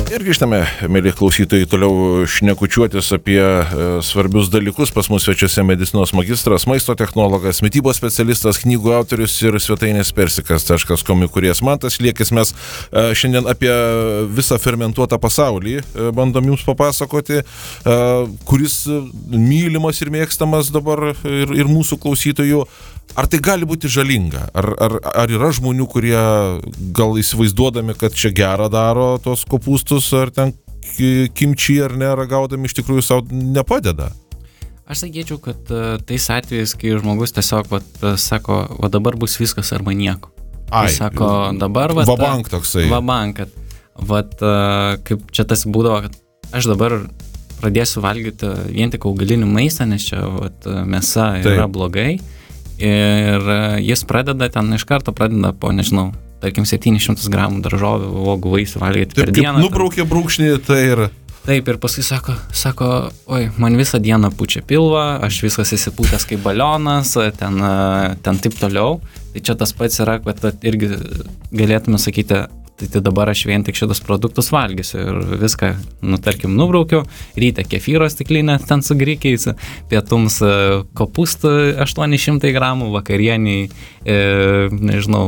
Ir grįžtame, mėly klausytojai, toliau šnekučiuotis apie svarbius dalykus. Pas mus svečiuose medicinos magistras, maisto technologas, mitybos specialistas, knygų autorius ir svetainės persikas.com įkūrėjas Mantas Liekis. Mes šiandien apie visą fermentuotą pasaulį bandom jums papasakoti, kuris mylimas ir mėgstamas dabar ir mūsų klausytojų. Ar tai gali būti žalinga? Ar yra žmonių, kurie gal įsivaizduodami, kad čia gerą daro tos kopūstus, ar ten kimči ar ne, ragaudami iš tikrųjų savo nepadeda? Aš sakyčiau, kad tais atvejais, kai žmogus tiesiog sako, va dabar bus viskas arba nieko. Jis sako, dabar vabank toksai. Vabank, kad kaip čia tas būdavo, kad aš dabar pradėsiu valgyti vien tik augalinį maistą, nes čia mėsa yra blogai. Ir jis pradeda ten iš karto po, nežinau, tarkim 700 gramų daržovių, uogų, vaisių valgyti per dieną. Taip, nubraukė brūkšnį, tai ir... Taip, ir paskui sako, oi, man visą dieną pučia pilvą, aš viskas įsipūtęs kaip balionas, ten taip toliau. Tai čia tas pats yra, kad irgi galėtume sakyti, tai dabar aš vien tik šitas produktus valgysiu ir viską, tarkim, nubraukiu, ryte kefyro stiklinę ten su grikiais, pietums kopūstų 800 gramų, vakarieniai, nežinau,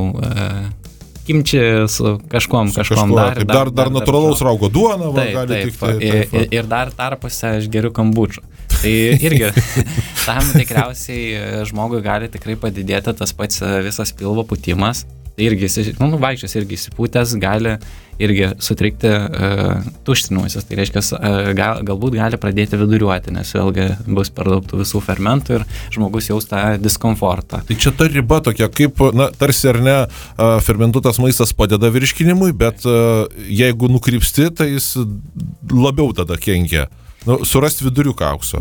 kimči su kažkom dar natūralaus raugo duona, gali tikti. Ir dar tarpose aš geriu kambučą. Tai irgi tam tikriausiai žmogui gali tikrai padidėti tas pats visas pilvo pūtimas. Tai irgi, vaikščias irgi įsipūtęs gali irgi sutrikti tuštinimusis. Tai reiškia, galbūt gali pradėti viduriuoti, nes vėlgi bus per daug tų visų fermentų ir žmogus jaus tą diskomfortą. Tai čia ta riba tokia, kaip, tarsi ar ne, fermentuotas maistas padeda virškinimui, bet jeigu nukrypsti, tai jis labiau tada kenkia. Surasti viduriuką aukso.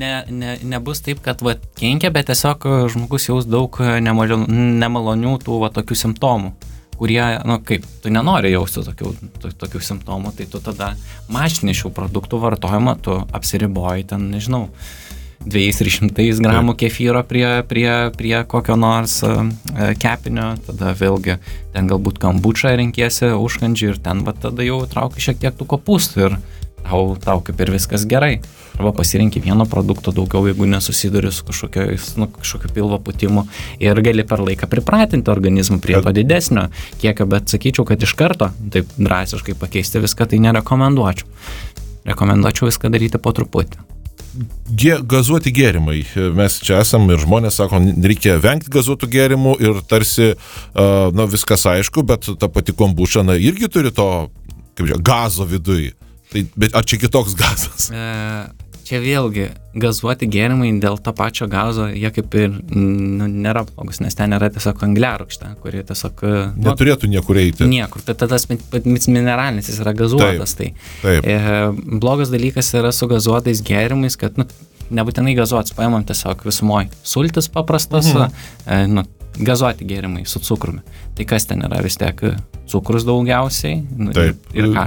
Nebus taip, kad kenkia, bet tiesiog žmogus jaus daug nemalonių tų tokių simptomų, kurie, kaip, tu nenori jausti tokių simptomų, tai tu tada mažini šių produktų vartojimą, tu apsiriboji ten, nežinau, 200-300 gramų kefyro prie kokio nors kepinio, tada vėlgi ten galbūt kambučą renkiesi užkandžių ir ten tada jau trauki šiek tiek tų kopūstų ir tau kaip ir viskas gerai. Arba pasirinki vieno produkto daugiau, jeigu nesusiduri su kažkokiu pilvo pūtimu ir gali per laiką pripratinti organizmą prie to didesnio kiekio, bet sakyčiau, kad iš karto taip drastiškai pakeisti viską, tai nerekomenduočiau. Rekomenduočiau viską daryti po truputį. Gazuoti gėrimai. Mes čia esam ir žmonės sako, reikia vengti gazuotų gėrimų ir tarsi, viskas aišku, bet ta pati kombuča, irgi turi to, gazo viduj. Tai, bet ar čia kitoks gazas? Čia vėlgi, gazuoti gėrimai dėl to pačio gazo, jie kaip ir nėra blogus, nes ten yra tiesiog angliarūgštė, kuri tiesiog... Neturėtų niekur eiti. Niekur, tai tas mineralinis, jis yra gazuotas. Taip. Blogas dalykas yra su gazuotais gėrimais, kad nebūtinai gazuotas, paimam tiesiog visumoj. Sultis paprastas, gazuoti gėrimai su cukrumi. Tai kas ten yra vis tiek cukrus daugiausiai? Taip. Ir ką?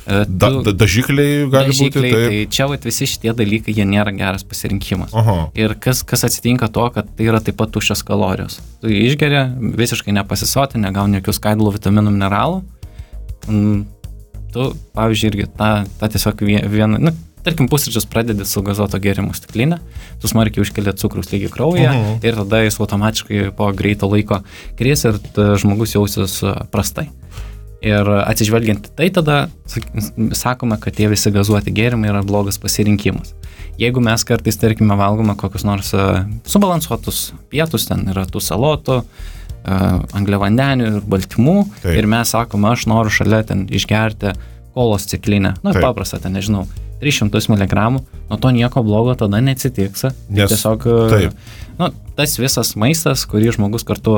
Dažikliai gali būti. Taip. Tai čia visi šitie dalykai, jie nėra geras pasirinkimas. Ir kas atsitinka to, kad tai yra taip pat tuščios kalorijos. Tu išgeri, visiškai nepasisoti, negauni jokių skaidulų, vitaminų, mineralų. Tu, pavyzdžiui, irgi tą tiesiog vieną... Tarkim, pusryčius pradedi su gazuoto gėrimų stiklinę, tu smarkiai užkeli cukrus lygį kraujyje ir tada jis automatiškai po greito laiko kris ir žmogus jausis prastai. Ir atsižvelgiant tai tada sakome, kad tie visi gazuoti gėrimai yra blogas pasirinkimas. Jeigu mes kartais, tarkime, valgome kokius nors subalansuotus pietus, ten yra tų salotų, angliavandenių ir baltymų, ir mes sakome, aš noriu šalia ten išgerti kolos ciklinę, paprastą, ten nežinau, 300 mg, nuo to nieko blogo tada neatsitiks. Nes, tiesiog, tas visas maistas, kurį žmogus kartu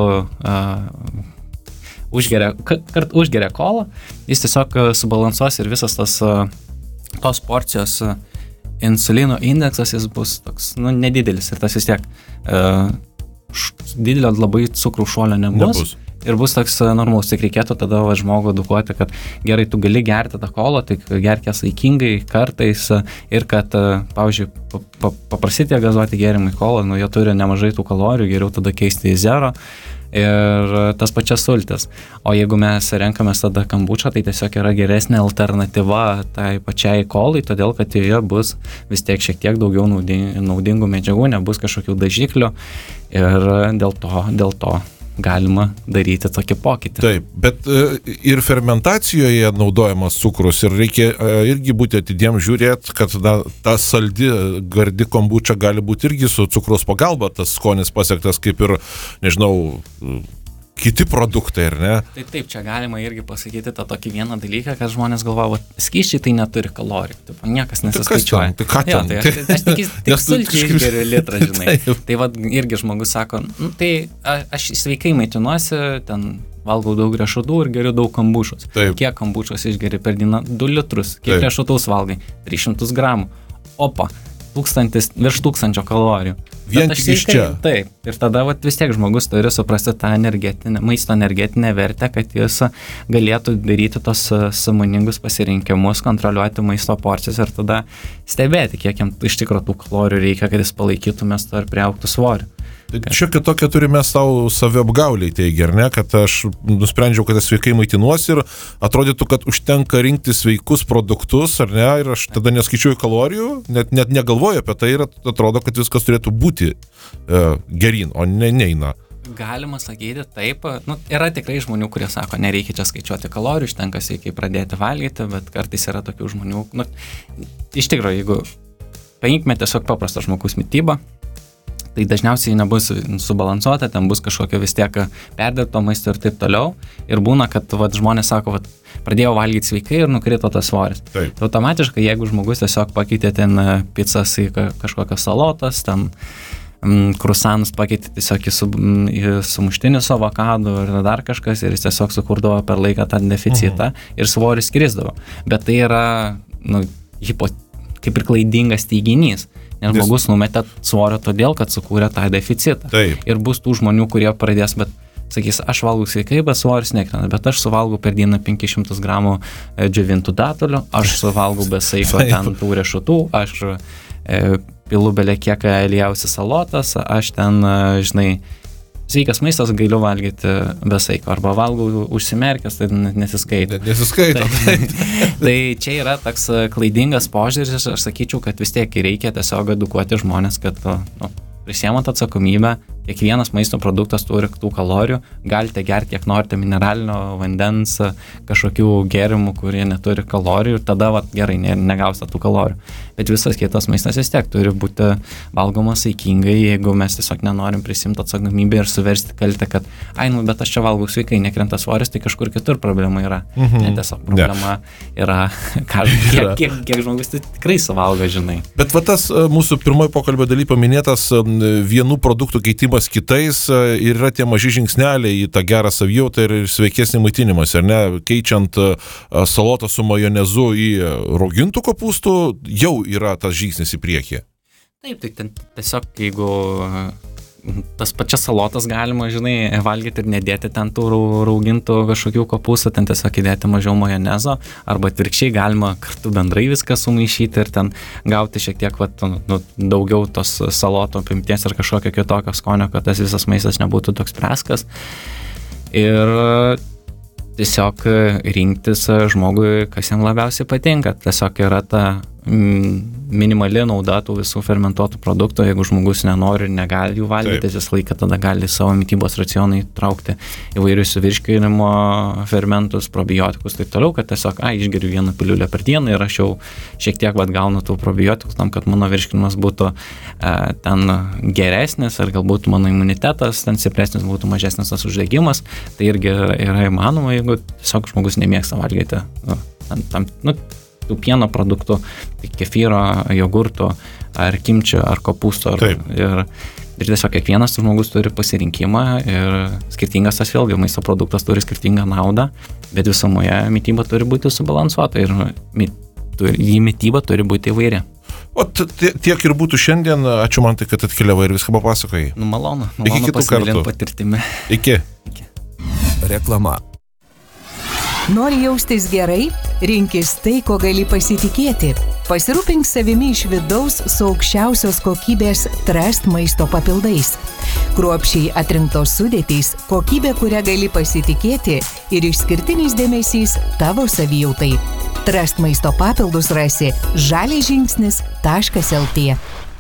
užgeria kolą, jis tiesiog subalansuos ir visas tos porcijos insulino indeksas, jis bus toks, nedidelis ir tas vis tiek didelio labai cukrų šuolio nebus. Ir bus toks normalus, tik reikėtų tada žmogų edukuoti, kad gerai, tu gali gerti tą kolą, tik gerk ją saikingai kartais ir kad, pavyzdžiui, paprasyti gazuoti gėrimai kolą, jie turi nemažai tų kalorijų, geriau tada keisti į zero ir tas pačias sultis. O jeigu mes renkamės tada kombučą, tai tiesiog yra geresnė alternatyva tai pačiai kolai, todėl kad joje bus vis tiek šiek tiek daugiau naudingų medžiagų, nebus kažkokių dažiklių ir dėl to galima daryti tokį pokytį. Taip, bet ir fermentacijoje naudojamas cukrus ir reikia irgi būti atidiem žiūrėti, kad ta saldi, gardi kombuča gali būti irgi su cukraus pagalba, tas skonis pasiektas kaip ir, nežinau, kiti produktai, ar ne? Tai taip, čia galima irgi pasakyti tą tokį vieną dalyką, kad žmonės galvoja, skysčiai tai neturi kalorijų, taip, niekas nesiskaičiuoja. Tai ką ten? Aš tik sulčiai išgeriu litrą, žinai. Tai va, irgi žmogus sako, tai aš sveikai maitinuosi, ten valgau daug riešutų ir geriu daug kombučos. Kiek kombučos išgeri per dieną? 2 litrus. Kiek riešutus valgai? 300 gramų. Opa, virš 1000 kalorijų. Vien tik iš čia. Taip. Ir tada vis tiek žmogus turi suprasti tą maisto energetinę vertę, kad jis galėtų daryti tos sąmoningus pasirinkimus, kontroliuoti maisto porcijas ir tada stebėti, kiek jam iš tikrųjų tų kalorijų reikia, kad jis palaikytų mestą ar priaugtų svorį. Čia kitokia turime savo saviapgauliai teigia, ar ne, kad aš nusprendžiau, kad sveikai maitinuosi ir atrodytų, kad užtenka rinkti sveikus produktus, ar ne, ir aš tada neskaičiuoju kalorijų, net negalvoju apie tai ir atrodo, kad viskas turėtų būti gerin, o neina. Galima sakyti taip, yra tikrai žmonių, kurie sako, nereikia čia skaičiuoti kalorijų, užtenka sveikai pradėti valgyti, bet kartais yra tokių žmonių, iš tikrųjų, jeigu paimkime tiesiog paprastą žmogaus mitybą, tai dažniausiai nebus subalansuota, ten bus kažkokio vis tiek perdirbto maisto ir taip toliau. Ir būna, kad žmonės sako, pradėjau valgyti sveikai ir nukrito tas svoris. Tai automatiškai, jeigu žmogus tiesiog pakeitė ten pizzas į kažkokias salotas, ten krusanus pakeitė tiesiog į sumuštinį su avokadu ir dar kažkas ir jis tiesiog sukurdavo per laiką tą deficitą ir svoris krisdavo. Bet tai yra kaip ir klaidingas teiginys. Nes žmogus numetė svorio todėl, kad sukūrė tą deficitą. Taip. Ir bus tų žmonių, kurie pradės, bet sakys, aš valgau sveikai, bet svoris nekrenta, bet aš suvalgau per dieną 500 gramų džiovintų datulių, aš suvalgau be saiko ten tų riešutų, aš pilu belė kiek aliejausi salotas, aš ten, sveikas maistas galiu valgyti be saiko, arba valgau užsimerkęs, tai nesiskaito. Nesiskaito. Tai čia yra toks klaidingas požiūris, aš sakyčiau, kad vis tiek reikia tiesiog edukuoti žmonės, kad prisiemant atsakomybę, kiekvienas maisto produktas turi tų kalorijų, galite gerti kiek norite mineralinio vandens, kažkokių gėrimų, kurie neturi kalorijų ir tada gerai, negausite tų kalorijų. Bet visas kitas maistas vis tiek turi būti valgomas saikingai, jeigu mes tiesiog nenorim prisimti atsakomybę ir suversti kaltę, kad bet aš čia valgau sveikai, nekrenta svoris, tai kažkur kitur problema yra. Tiesiog problema yra, kiek žmogus tai tikrai suvalgo, žinai. Bet tas mūsų pirmojo pokalbio daly paminėtas vienų produktų keitimas kitais ir yra tie maži žingsneliai į tą gerą savijautą ir sveikesnį maitinimąsi, ar ne? Keičiant salotą su majonezu į raugintų kopūstų, jau yra tas žingsnis į priekį. Taip, tai ten tiesiog, jeigu tas pačias salotas galima, valgyti ir nedėti ten tų raugintų kažkokių kopūstų, ten tiesiog įdėti mažiau majonezo, arba atvirkščiai galima kartu bendrai viską sumaišyti ir ten gauti šiek tiek daugiau tos saloto apimties ir kažkokio kitokio skonio, kad tas visas maistas nebūtų toks preskas. Ir tiesiog rinktis žmogui, kas jam labiausiai patinka. Tiesiog yra ta minimali nauda tų visų fermentuotų produktų, jeigu žmogus nenori ir negali jų valgyti, jis laiką tada gali savo mitybos racioną įtraukti įvairius virškinimo fermentus, probiotikus, taip toliau, kad tiesiog, išgeriu vieną piliulę per dieną ir aš jau šiek tiek gaunu tų probiotikus tam, kad mano virškinimas būtų ten geresnis ir galbūt mano imunitetas ten stipresnis, būtų mažesnis tas uždegimas, tai irgi yra įmanoma, jeigu tiesiog žmogus nemėgsta valgyti tų pieno produktų, kefyro, jogurto, ar kimčio, ar kopūsto. Ir tiesiog kiekvienas žmogus turi pasirinkimą ir skirtingas tas vėlgi maisto produktas turi skirtingą naudą, bet visumoje mityba turi būti subalansuota ir mityba turi būti įvairi. O tiek ir būtų šiandien. Ačiū Mantai, kad atkeliavai ir viską papasakojai. Malonu pasidalinti patirtimi. Iki. reklama. Nori jaustis gerai? Rinkis tai, ko gali pasitikėti. Pasirūpink savimi iš vidaus su aukščiausios kokybės Trust maisto papildais. Kruopščiai atrinktos sudėtys, kokybė, kurią gali pasitikėti ir išskirtinis dėmesys tavo savijautai. Trust maisto papildus rasi žaliažingsnis.lt.